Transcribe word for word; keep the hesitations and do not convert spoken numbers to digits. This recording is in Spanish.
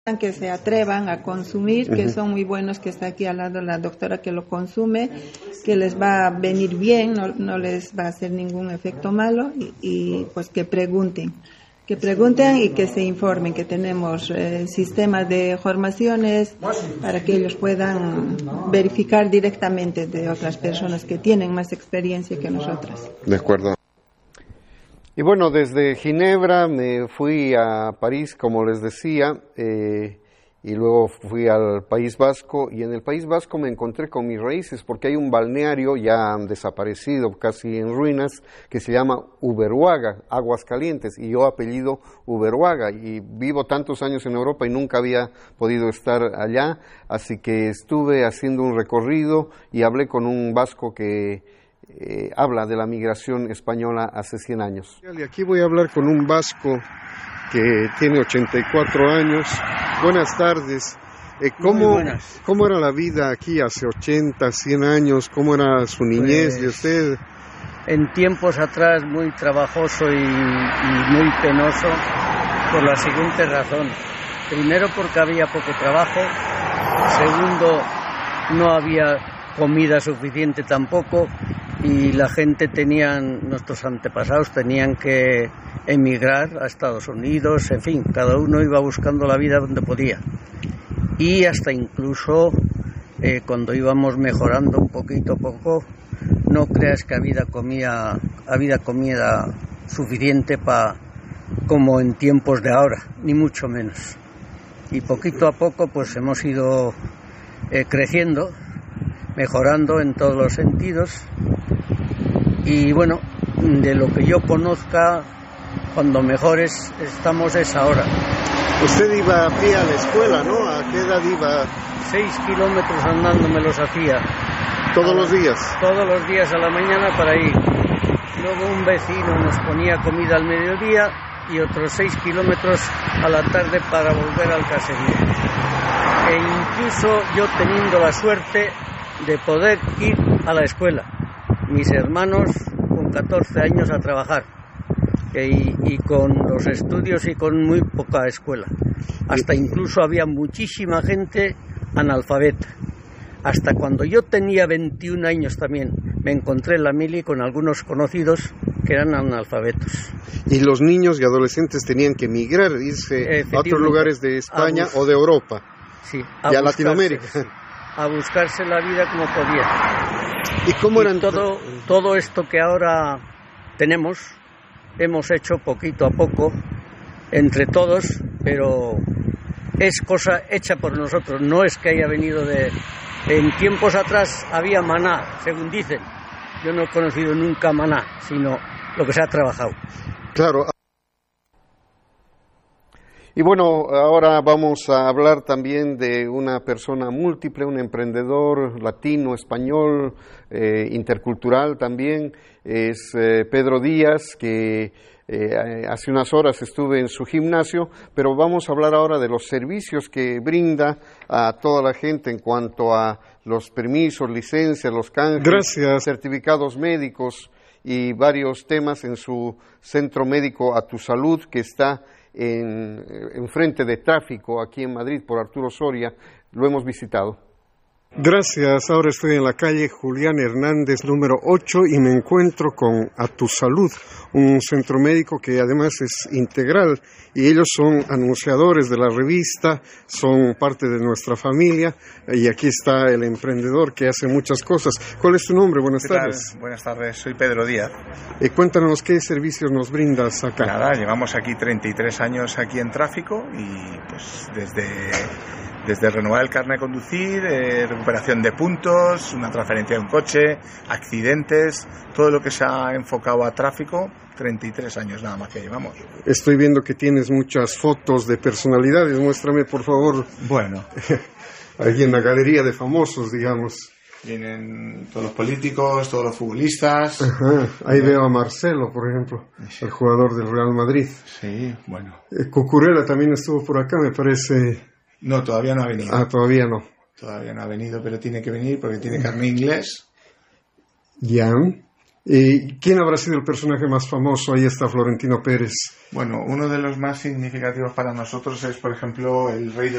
que se atrevan a consumir, que son muy buenos, que está aquí al lado la doctora que lo consume, que les va a venir bien, no, no les va a hacer ningún efecto malo y, y pues que pregunten. Que pregunten y que se informen, que tenemos eh, sistemas de formaciones para que ellos puedan verificar directamente de otras personas que tienen más experiencia que nosotras. De acuerdo. Y bueno, desde Ginebra me fui a París, como les decía, eh, y luego fui al País Vasco, y en el País Vasco me encontré con mis raíces, porque hay un balneario ya desaparecido, casi en ruinas, que se llama Uberhuaga, Aguascalientes, y yo apellido Uberhuaga, y vivo tantos años en Europa y nunca había podido estar allá, así que estuve haciendo un recorrido y hablé con un vasco que eh, habla de la migración española hace cien años. Y aquí voy a hablar con un vasco que tiene ochenta y cuatro años. Buenas tardes. Eh, ¿cómo, ¿Cómo era la vida aquí hace ochenta, cien años? ¿Cómo era su niñez pues, de usted? En tiempos atrás muy trabajoso y, y muy penoso por la siguiente razón. Primero porque había poco trabajo. Segundo, no había comida suficiente tampoco. Y la gente tenían, nuestros antepasados tenían que emigrar a Estados Unidos, en fin, cada uno iba buscando la vida donde podía. Y hasta incluso eh, cuando íbamos mejorando un poquito a poco, no creas que había comida, había comida suficiente para como en tiempos de ahora, ni mucho menos. Y poquito a poco pues hemos ido eh, creciendo, mejorando en todos los sentidos. Y bueno, de lo que yo conozca, cuando mejores estamos es ahora. Usted iba a pie a la escuela, ¿no? ¿A qué edad iba? Seis kilómetros andando me los hacía. ¿Todos los días? Todos los días a la mañana para ir. Luego un vecino nos ponía comida al mediodía y otros seis kilómetros a la tarde para volver al caserío. E incluso yo teniendo la suerte de poder ir a la escuela. Mis hermanos con catorce años a trabajar y, y con los estudios y con muy poca escuela. Hasta incluso había muchísima gente analfabeta. Hasta cuando yo tenía veintiún años también me encontré en la mili con algunos conocidos que eran analfabetos. Y los niños y adolescentes tenían que emigrar, irse a otros lugares de España o de Europa, sí, a y a Latinoamérica. Sí, a buscarse la vida como podía. ¿Y cómo eran y todo, todo esto que ahora tenemos, hemos hecho poquito a poco, entre todos, pero es cosa hecha por nosotros, no es que haya venido de... En tiempos atrás había maná, según dicen. Yo no he conocido nunca maná, sino lo que se ha trabajado. Claro. Y bueno, ahora vamos a hablar también de una persona múltiple, un emprendedor latino, español, eh, intercultural también. Es eh, Pedro Díaz, que eh, hace unas horas estuve en su gimnasio, pero vamos a hablar ahora de los servicios que brinda a toda la gente en cuanto a los permisos, licencias, los canjes, Gracias. certificados médicos y varios temas en su centro médico A Tu Salud, que está en, en frente de tráfico aquí en Madrid por Arturo Soria. Lo hemos visitado. Gracias, ahora estoy en la calle Julián Hernández número ocho y me encuentro con A Tu Salud, un centro médico que además es integral y ellos son anunciadores de la revista, son parte de nuestra familia y aquí está el emprendedor que hace muchas cosas. ¿Cuál es tu nombre? Buenas tardes. Buenas tardes, soy Pedro Díaz. Eh, cuéntanos qué servicios nos brindas acá. Nada, llevamos aquí treinta y tres años aquí en tráfico y pues desde... Desde renovar el carnet de conducir, eh, recuperación de puntos, una transferencia de un coche, accidentes, todo lo que se ha enfocado a tráfico, treinta y tres años nada más que llevamos. Estoy viendo que tienes muchas fotos de personalidades, muéstrame por favor. Bueno. Aquí en la galería de famosos, digamos. Vienen todos los políticos, todos los futbolistas. Ajá. Ahí veo a Marcelo, por ejemplo, sí. El jugador del Real Madrid. Sí, bueno. Eh, Cucurella también estuvo por acá, me parece... No, todavía no ha venido. Ah, todavía no. Todavía no ha venido, pero tiene que venir porque tiene carnet inglés. Ya. ¿Y quién habrá sido el personaje más famoso? Ahí está Florentino Pérez. Bueno, uno de los más significativos para nosotros es, por ejemplo, el rey de